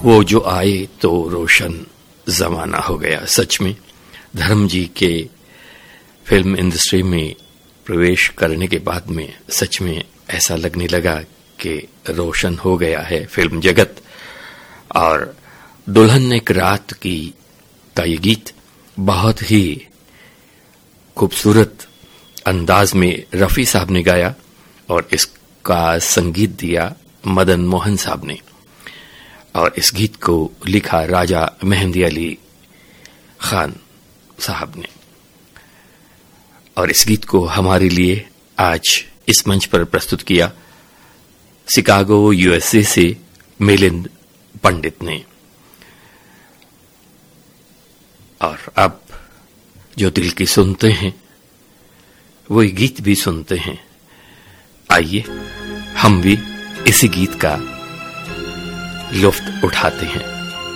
वो जो आए तो रोशन जमाना हो गया। सच में धर्म जी के फिल्म इंडस्ट्री में प्रवेश करने के बाद में सच में ऐसा लगने लगा कि रोशन हो गया है फिल्म जगत। और दुल्हन एक रात की का ये गीत बहुत ही खूबसूरत अंदाज में रफी साहब ने गाया और इसका संगीत दिया मदन मोहन साहब ने, और इस गीत को लिखा राजा मेहंदी अली खान साहब ने। और इस गीत को हमारे लिए आज इस मंच पर प्रस्तुत किया शिकागो यूएसए से मिलिंद पंडित ने। और अब जो दिल की सुनते हैं वही गीत भी सुनते हैं। आइए हम भी इसी गीत का लुत्फ उठाते हैं।